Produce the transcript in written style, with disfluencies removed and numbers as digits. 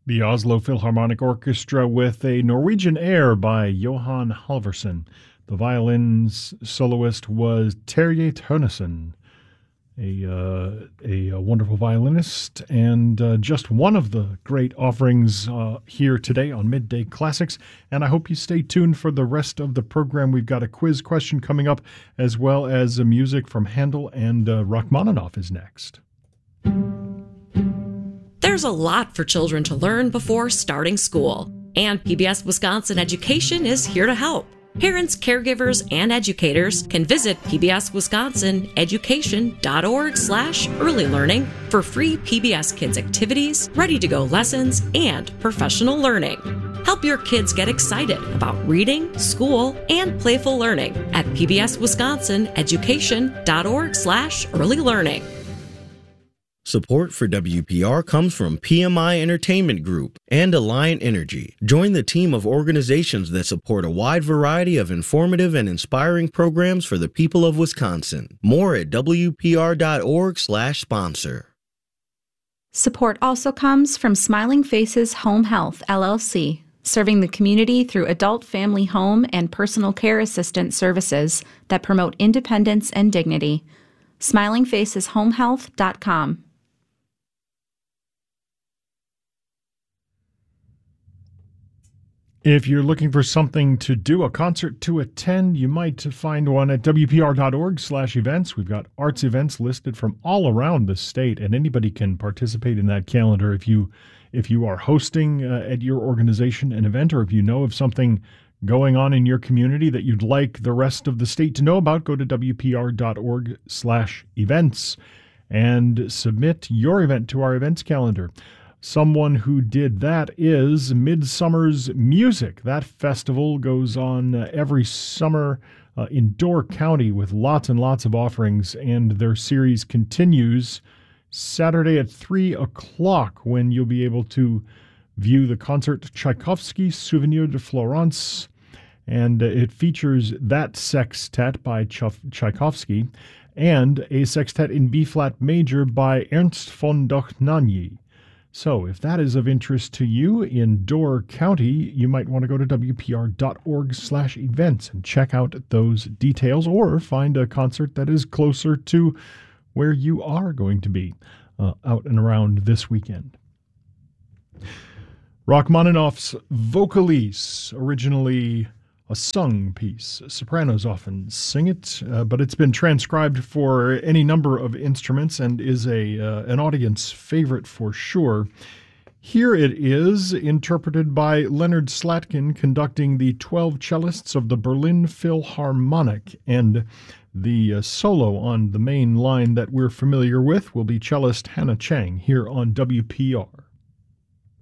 The Oslo Philharmonic Orchestra with a Norwegian air by Johan Halvorsen. The violin's soloist was Terje Tønnesen, a wonderful violinist, and just one of the great offerings here today on Midday Classics. And I hope you stay tuned for the rest of the program. We've got a quiz question coming up, as well as music from Handel, and Rachmaninoff is next. There's a lot for children to learn before starting school, and PBS Wisconsin Education is here to help. Parents, caregivers, and educators can visit pbswisconsineducation.org/early learning for free PBS Kids activities, ready-to-go lessons, and professional learning. Help your kids get excited about reading, school, and playful learning at pbswisconsineducation.org/early learning. Support for WPR comes from PMI Entertainment Group and Alliant Energy. Join the team of organizations that support a wide variety of informative and inspiring programs for the people of Wisconsin. More at WPR.org/sponsor. Support also comes from Smiling Faces Home Health, LLC, serving the community through adult family home and personal care assistant services that promote independence and dignity. SmilingFacesHomeHealth.com. If you're looking for something to do, a concert to attend, you might find one at WPR.org/events. We've got arts events listed from all around the state, and anybody can participate in that calendar. If you are hosting at your organization an event, or if you know of something going on in your community that you'd like the rest of the state to know about, go to WPR.org/events and submit your event to our events calendar. Someone who did that is Midsummer's Music. That festival goes on every summer in Door County with lots and lots of offerings, and their series continues Saturday at 3 o'clock, when you'll be able to view the concert Tchaikovsky Souvenir de Florence, and it features that sextet by Tchaikovsky and a sextet in B-flat major by Ernst von Dohnanyi. So if that is of interest to you in Door County, you might want to go to WPR.org/events and check out those details, or find a concert that is closer to where you are going to be out and around this weekend. Rachmaninoff's Vocalise, originally a sung piece. Sopranos often sing it, but it's been transcribed for any number of instruments and is an audience favorite for sure. Here it is, interpreted by Leonard Slatkin, conducting the 12 cellists of the Berlin Philharmonic, and the solo on the main line that we're familiar with will be cellist Hannah Chang here on WPR.